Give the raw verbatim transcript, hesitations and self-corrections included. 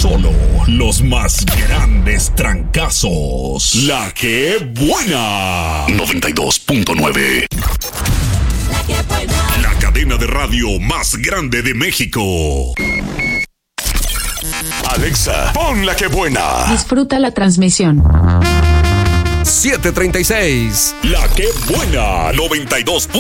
Solo los más grandes trancazos. La que buena. noventa y dos punto nueve. La que buena. La cadena de radio más grande de México. Alexa, pon la que buena. Disfruta la transmisión. siete treinta y seis. La que buena. noventa y dos punto nueve.